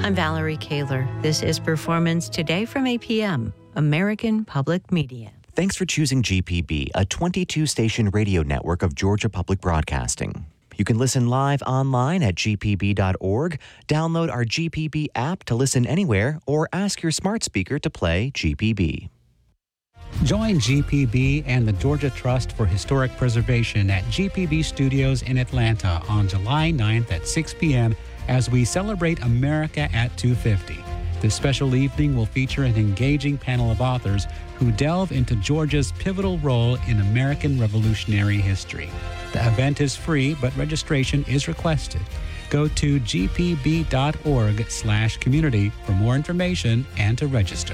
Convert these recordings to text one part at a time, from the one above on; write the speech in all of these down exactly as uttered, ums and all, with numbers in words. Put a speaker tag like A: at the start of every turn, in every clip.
A: I'm Valerie Kaler. This is Performance Today from A P M, American Public Media.
B: Thanks for choosing G P B, a twenty-two station radio network of Georgia Public Broadcasting. You can listen live online at g p b dot org, download our G P B app to listen anywhere, or ask your smart speaker to play G P B.
C: Join G P B and the Georgia Trust for Historic Preservation at G P B Studios in Atlanta on July ninth at six p.m. as we celebrate America at two fifty. This special evening will feature an engaging panel of authors who delve into Georgia's pivotal role in American Revolutionary history. The event is free, but registration is requested. Go to g p b dot org slash community for more information and to register.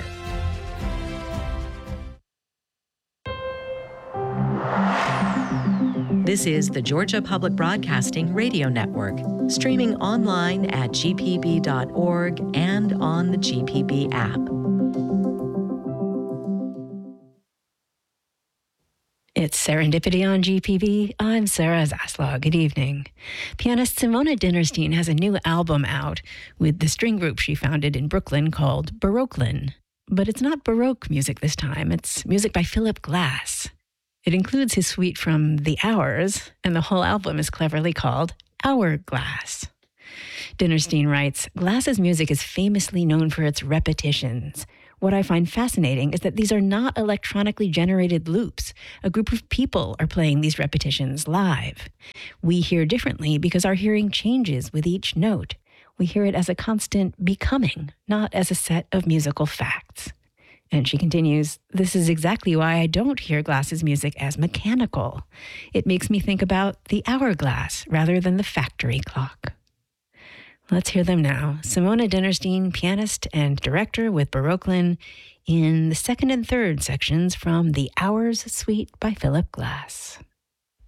D: This is the Georgia Public Broadcasting Radio Network, streaming online at g p b dot org and on the G P B app.
E: It's Serendipity on G P B. I'm Sarah Zaslaw. Good evening. Pianist Simona Dinnerstein has a new album out with the string group she founded in Brooklyn called Baroquelin. But it's not Baroque music this time. It's music by Philip Glass. It includes his suite from The Hours, and the whole album is cleverly called Hourglass. Dinnerstein writes, Glass's music is famously known for its repetitions. What I find fascinating is that these are not electronically generated loops. A group of people are playing these repetitions live. We hear differently because our hearing changes with each note. We hear it as a constant becoming, not as a set of musical facts. And she continues, this is exactly why I don't hear Glass's music as mechanical. It makes me think about the hourglass rather than the factory clock. Let's hear them now. Simona Dinnerstein, pianist and director with Baroquelin, in the second and third sections from The Hours Suite by Philip Glass.